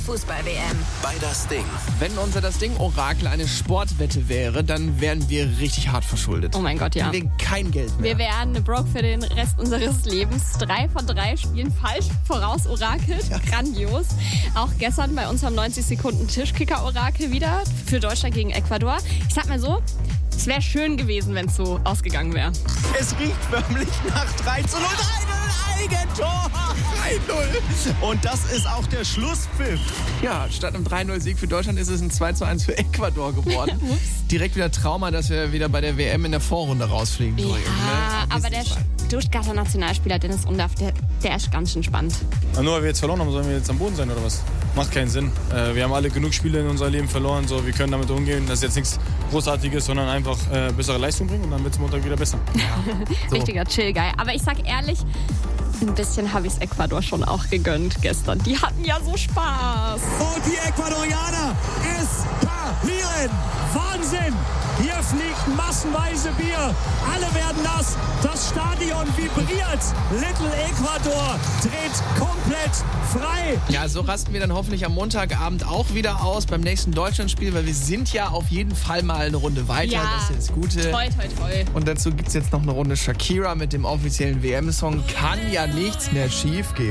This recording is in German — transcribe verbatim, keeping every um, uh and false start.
Fußball-W M. Bei das Ding. Wenn unser das Ding Orakel eine Sportwette wäre, dann wären wir richtig hart verschuldet. Oh mein Gott, ja. Wir kein Geld mehr. Wir wären broke für den Rest unseres Lebens. Drei von drei spielen falsch voraus Orakel. Ja. Grandios. Auch gestern bei unserem neunzig Sekunden Tischkicker-Orakel wieder für Deutschland gegen Ecuador. Ich sag mal so, es wäre schön gewesen, wenn es so ausgegangen wäre. Es riecht förmlich nach drei zu null. drei null Eigentor! drei null. Und das ist auch der Schlusspfiff. Ja, statt einem drei null Sieg für Deutschland ist es ein zwei zu eins für Ecuador geworden. Direkt wieder Trauma, dass wir wieder bei der W M in der Vorrunde rausfliegen. Ja, so, ne? aber der Stuttgarter Nationalspieler Dennis Undaff, der, der ist ganz schön spannend. Nur weil wir jetzt verloren haben, sollen wir jetzt am Boden sein oder was? Macht keinen Sinn. Äh, wir haben alle genug Spiele in unserem Leben verloren. So, wir können damit umgehen. Das ist jetzt nichts Großartiges, sondern einfach äh, bessere Leistung bringen und dann wird es Montag wieder besser. Ja. So. Richtiger Chill-Guy. Aber ich sag ehrlich, ein bisschen habe ich es Ecuador schon auch gegönnt gestern. Die hatten ja so Spaß. Und die Ecuadorianer eskalieren. Wahnsinn! Hier fliegt massenweise Bier. Alle werden nass. Das Stadion vibriert. Little Ecuador dreht komplett frei. Ja, so rasten wir dann hoffentlich am Montagabend auch wieder aus beim nächsten Deutschlandspiel, weil wir sind ja auf jeden Fall mal eine Runde weiter. Ja, das ist das Gute. Toi, toi, toi. Und dazu gibt es jetzt noch eine Runde Shakira mit dem offiziellen W M-Song. Kann ja nichts mehr schief gehen.